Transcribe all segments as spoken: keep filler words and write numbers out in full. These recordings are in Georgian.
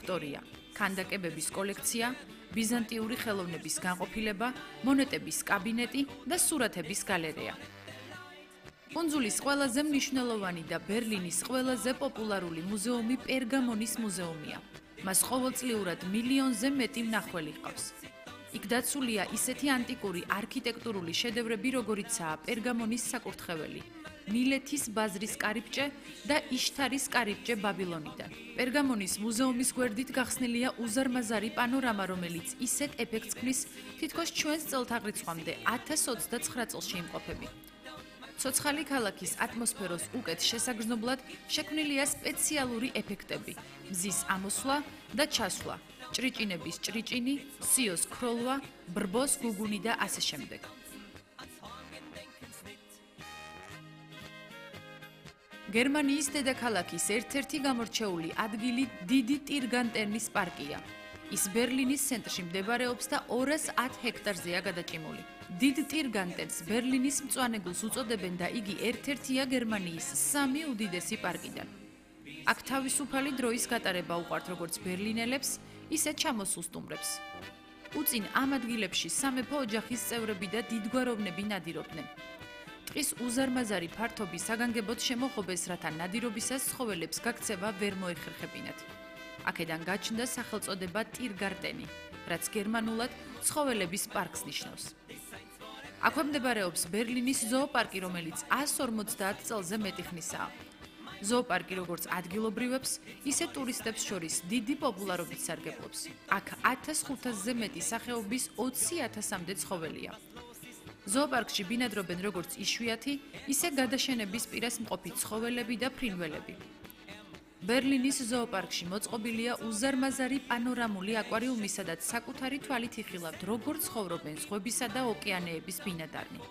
ისტორია, ქანდაკებების კოლექცია, ბიზანტიური ხელოვნების განყოფილება, მონეტების კაბინეტი და სურათების გალერეა. კუნძულის ყველაზე მნიშვნელოვანი და ბერლინის ყველაზე პოპულარული მუზეუმი პერგამონის მუზეუმია. მას ყოველწლიურად მილიონზე მეტი მნახველი ჰყავს. იქ დაცულია ისეთი ანტიკური არქიტექტურული შედევრები, როგორიცაა პერგამონის საკურთხეველი, მილეთის ბაზრის კარიბჭე და იშთარის კარიბჭე ბაბილონიდან. პერგამონის მუზეუმის გვერდით გახსნილია უზარმაზარი პანორამა, რომელიც ისეთ ეფექტს ქმნის, თითქოს ჩვენს წელთაღრიცხვამდე ათას ოცდაცხრა წელში იმყოფები. ცოცხალი ქალაქის ატმოსფეროს უკეთ შესაგრძნობლად შექმნილია სპეციალური ეფექტები, მზის ამოსვლა და ჩასვლა, ჭრიჭინების ჭრიჭინი, სიოს ქროლვა, ბრბოს გუგუნი და ასე შემდეგ. გერმანიის დედაქალაქის ერთ-ერთი გამორჩეული ადგილი დიდი ტირგანტენის პარკია. ის ბერლინის ცენტრში მდებარეობს და ორას ათ ჰექტარზეა გადაჭიმული. დიდ ტირგანტენს ბერლინის მწვანე გულს უწოდებენ და იგი ერთ-ერთია გერმანიის სამი უდიდესი პარკიდან. აქ თავისუფალი დროის გატარება უყვართ როგორც ბერლინელებს, ისე ჩამოსულ სტუმრებს. უწინ ამ ადგილებში სამეფო ოჯახის წევრები და დიდგვაროვნები ნადირობდნენ. ტყის უზარმაზარი ფართობი საგანგებოდ შემოღობეს, რათა ნადირობისას ცხოველებს გაქცევა ვერ მოეხერხებინათ. აქედან გაჩნდა სახელწოდება ტირგარტენი, რაც გერმანულად ცხოველების პარკს ნიშნავს. აქვე მდებარეობს ბერლინის ზოოპარკი, რომელიც ას ორმოცდაათ წელზე მეტი ხნისაა. ზოოპარკი როგორც ადგილობრივებს, ისე ტურისტებს შორის დიდი პოპულარობით სარგებლობს. აქ ათას ხუთასზე მეტი სახეობის ოცი ათასამდე ცხოველია. ზოოპარკში ბინადრობენ როგორც იშვიათი, ისე გადაშენების პირას მყოფი ცხოველები და ფრინველები. ბერლინის ზოოპარკში მოწყობილია უზარმაზარი პანორამული აკვარიუმი, სადაც საკუთარი თვალით იხილავთ, როგორ ცხოვრობენ ზღვებისა და ოკეანეების ბინადარნი.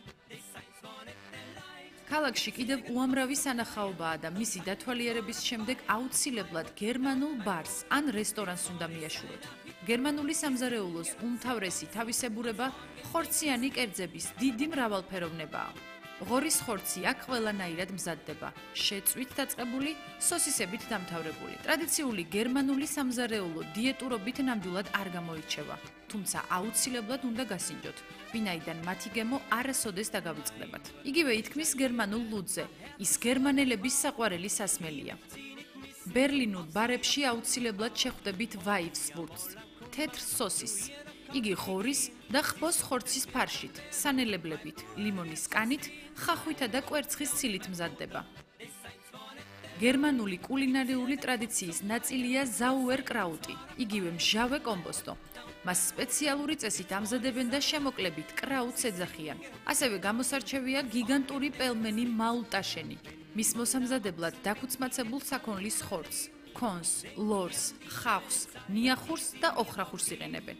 ქალაქში კიდევ უამრავი სანახაობაა და მისი დათვალიერების შემდეგ აუცილებლად გერმანულ ბარს ან რესტორანს უნდა მიაშუროთ. გერმანული სამზარეულოს უმთავრესი თავისებურება ხორციანი კერძების დიდი მრავალფეროვნებაა. ღორის ხორცი აქ ყველანაირად მზადდება, შეწვით დაწყებული, სოსისებით დამთავრებული. ტრადიციული გერმანული სამზარეულო დიეტურობით ნამდვილად არ გამოირჩევა, თუმცა აუცილებლად უნდა გასინჯოთ, ვინაიდან მათი გემო არასოდეს დაგავიწყდებათ. იგივე ითქმის გერმანულ ლუდზე, ის გერმანელების საყვარელი სასმელია. ბერლინულ ბარებში აუცილებლად შეხვდებით ვაიფსვურცს, თეთრ სოსისს. იგი ღორის და ხბოს ხორცის ფარშით, სანელებლებით, ლიმონის კანით, ხახვითა და კვერცხის ცილით მზადდება. გერმანული კულინარიული ტრადიციის ნაწილია ზაუერკრაუტი, იგივე მჟავე კომბოსტო. მას სპეციალური წესით ამზადებენ და შემოკლებით კრაუტს ეძახიან. ასევე გამოსარჩევია გიგანტური პელმენი მაულტაშენი. მის მოსამზადებლად დაქუცმაცებულ საქონლის ხორცს, კონს, ლორს, ხავს, ნიახურს და ოხრახურს იყენებენ.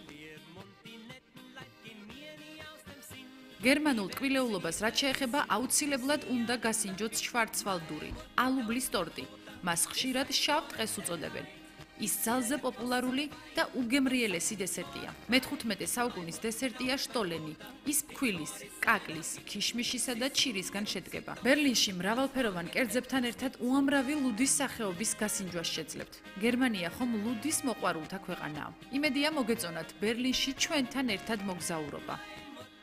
გერმანულ ტკბილეულობას რაც შეეხება, აუცილებლად უნდა გასინჯოთ შვარცვალდური, ალუბლის ტორტი. მას ხშირად შავ ტყეს უწოდებენ. ის ძალზე პოპულარული და უგემრიელესი დესერტია. მეთხუთმეტე საუკუნის დესერტია შტოლენი. ის ფქვილის, კაკლის, ქიშმიშისა და ჩირისგან შედგება. ბერლინში მრავალფეროვან კერძებთან ერთად უამრავი ლუდის სახეობის გასინჯვას შეძლებთ. გერმანია ხომ ლუდის მოყვარულთა ქვეყანაა. იმედია მოგეწონათ ბერლინში ჩვენთან ერთად მოგზაურობა.